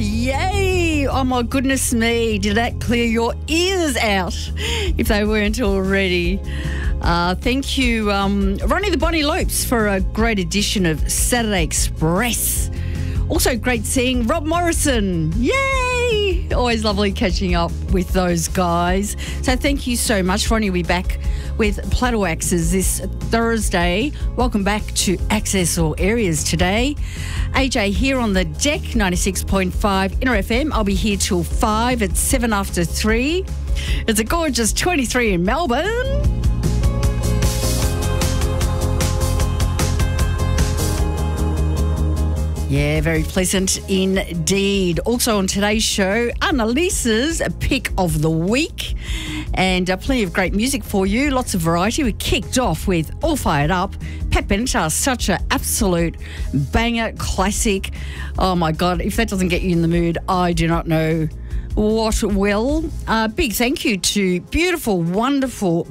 Yay! Oh my goodness me, did that clear your ears out if they weren't already? Thank you, Ronnie the Bonnie Lopes, for a great edition of Saturday Express. Also great seeing Rob Morrison. Yay! Always lovely catching up with those guys. So thank you so much. Ronnie will be back with Plateau Axes this Thursday. Welcome back to Access All Areas today. AJ here on the deck, 96.5 Inner FM. I'll be here till 5 at 7 after 3. It's a gorgeous 23 in Melbourne. Yeah, very pleasant indeed. Also on today's show, Annalisa's pick of the week, and plenty of great music for you. Lots of variety. We kicked off with All Fired Up. Pat Benatar, such an absolute banger, classic. Oh my God, if that doesn't get you in the mood, I do not know what will. Big thank you to beautiful, wonderful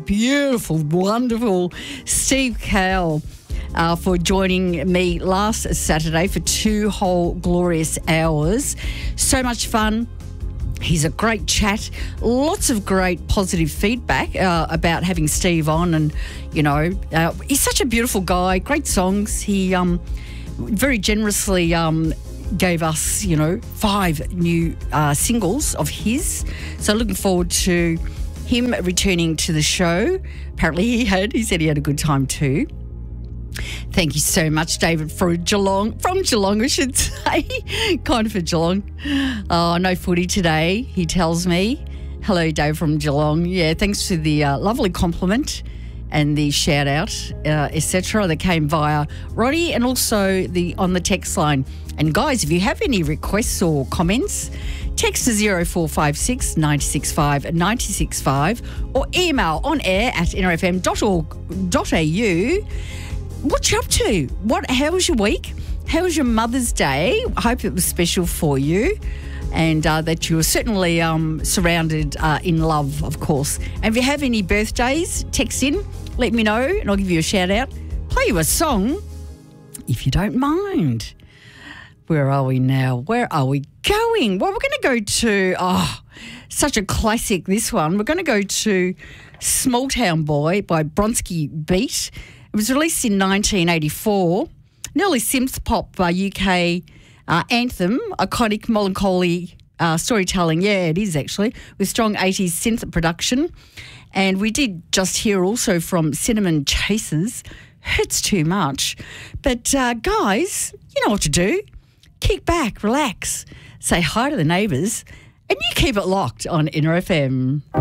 Steve Cale. For joining me last Saturday for 2 whole glorious hours. So much fun. He's a great chat. Lots of great positive feedback about having Steve on, and, you know, he's such a beautiful guy. Great songs. He very generously gave us, 5 new singles of his. So looking forward to him returning to the show. Apparently he said he had a good time too. Thank you so much, David, from Geelong, I should say. Kind of for Geelong. Oh, no footy today, he tells me. Hello, Dave from Geelong. Yeah, thanks for the lovely compliment and the shout out, etc. that came via Roddy, and also on the text line. And guys, if you have any requests or comments, text to 0456 965 965 or email on air at nrfm.org.au. What you up to? How was your week? How was your Mother's Day? I hope it was special for you, and that you were certainly surrounded in love, of course. And if you have any birthdays, text in, let me know, and I'll give you a shout out. Play you a song, if you don't mind. Where are we now? Where are we going? Well, we're going to go to, such a classic, this one. We're going to go to Small Town Boy by Bronski Beat. It was released in 1984. Nearly synth pop UK anthem, iconic melancholy storytelling. Yeah, it is actually, with strong 80s synth production. And we did just hear also from Cinnamon Chasers, Hurts Too Much. But guys, you know what to do. Kick back, relax, say hi to the neighbours, and you keep it locked on Inner FM.